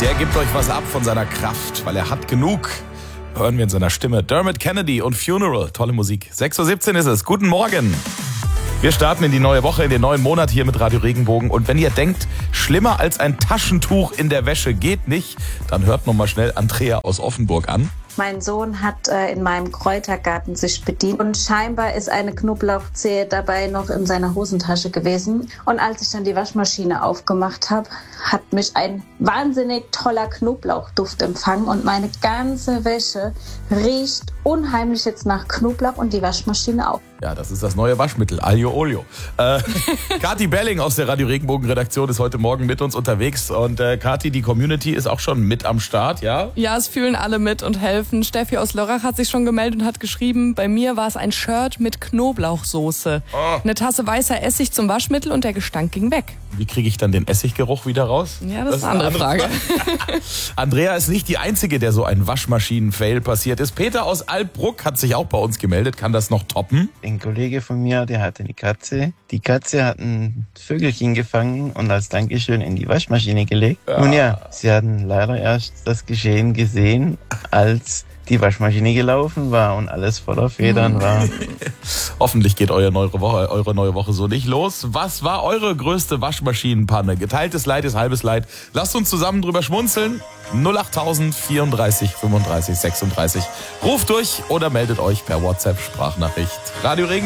Der gibt euch was ab von seiner Kraft, weil er hat genug. Hören wir in seiner Stimme. Dermot Kennedy und Funeral. Tolle Musik. 6:17 Uhr ist es. Guten Morgen. Wir starten in die neue Woche, in den neuen Monat hier mit Radio Regenbogen. Und wenn ihr denkt, schlimmer als ein Taschentuch in der Wäsche geht nicht, dann hört noch mal schnell Andrea aus Offenburg an. Mein Sohn hat in meinem Kräutergarten sich bedient und scheinbar ist eine Knoblauchzehe dabei noch in seiner Hosentasche gewesen. Und als ich dann die Waschmaschine aufgemacht habe, hat mich ein wahnsinnig toller Knoblauchduft empfangen und meine ganze Wäsche riecht unheimlich jetzt nach Knoblauch und die Waschmaschine auch. Ja, das ist das neue Waschmittel, Aglio Olio. Kathi Belling aus der Radio Regenbogen Redaktion ist heute Morgen mit uns unterwegs. Und Kathi, die Community ist auch schon mit am Start, ja? Ja, es fühlen alle mit und helfen. Steffi aus Lörrach hat sich schon gemeldet und hat geschrieben, bei mir war es ein Shirt mit Knoblauchsoße. Oh. Eine Tasse weißer Essig zum Waschmittel und der Gestank ging weg. Wie kriege ich dann den Essiggeruch wieder raus? Ja, das ist eine andere Frage. Andrea ist nicht die Einzige, der so ein Waschmaschinen-Fail passiert ist. Peter aus Alpbruck hat sich auch bei uns gemeldet. Kann das noch toppen? Ein Kollege von mir, der hatte eine Katze. Die Katze hat ein Vögelchen gefangen und als Dankeschön in die Waschmaschine gelegt. Ja. Nun ja, sie hatten leider erst das Geschehen gesehen, als die Waschmaschine gelaufen war und alles voller Federn war. Hoffentlich geht eure neue Woche so nicht los. Was war eure größte Waschmaschinenpanne? Geteiltes Leid ist halbes Leid. Lasst uns zusammen drüber schmunzeln. 08000 34 35 36. Ruft durch oder meldet euch per WhatsApp Sprachnachricht. Radio Regen.